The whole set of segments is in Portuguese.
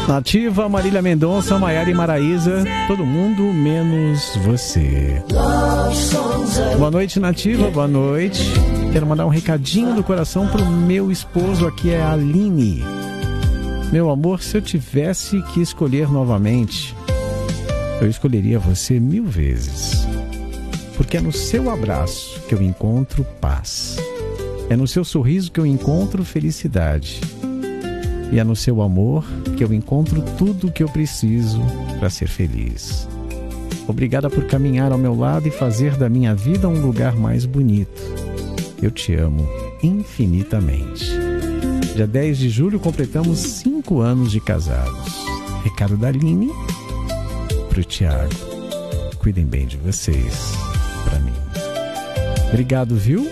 Nativa, Marília Mendonça, Maiara e Maraísa, todo mundo menos você. Boa noite, Nativa, boa noite. Quero mandar um recadinho do coração pro meu esposo, aqui é a Aline. Meu amor, se eu tivesse que escolher novamente, eu escolheria você 1000 vezes. Porque é no seu abraço que eu encontro paz. É no seu sorriso que eu encontro felicidade. E é no seu amor que eu encontro tudo o que eu preciso para ser feliz. Obrigada por caminhar ao meu lado e fazer da minha vida um lugar mais bonito. Eu te amo infinitamente. Dia 10 de julho completamos 5 anos de casados. Recado da Aline pro Tiago. Cuidem bem de vocês, para mim. Obrigado, viu?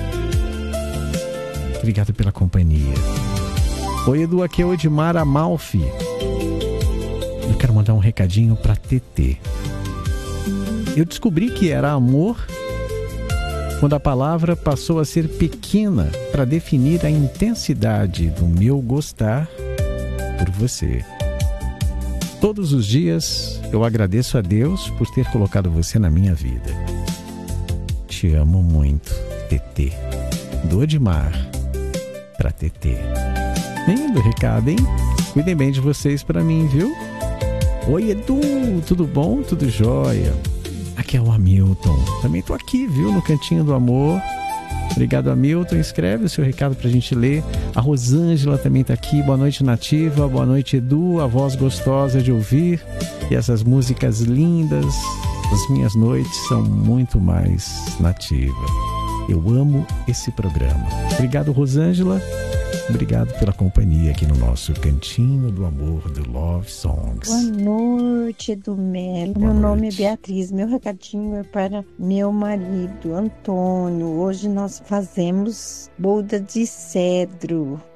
Obrigado pela companhia. Oi, Edu, aqui é o Edmar Amalfi. Eu quero mandar um recadinho pra TT. Eu descobri que era amor quando a palavra passou a ser pequena para definir a intensidade do meu gostar por você. Todos os dias eu agradeço a Deus por ter colocado você na minha vida. Te amo muito, TT. Do Edmar pra TT. Lindo recado, hein? Cuidem bem de vocês pra mim, viu? Oi, Edu, tudo bom? Tudo jóia? Aqui é o Hamilton. Também tô aqui, viu? No Cantinho do Amor. Obrigado, Hamilton. Escreve o seu recado pra gente ler. A Rosângela também tá aqui. Boa noite, Nativa. Boa noite, Edu. A voz gostosa de ouvir. E essas músicas lindas. As minhas noites são muito mais Nativa. Eu amo esse programa. Obrigado, Rosângela. Obrigado pela companhia aqui no nosso Cantinho do Amor do Love Songs. Boa noite, Edu Melo. Meu nome é Beatriz. Meu recadinho é para meu marido, Antônio. Hoje nós fazemos boda de cedro.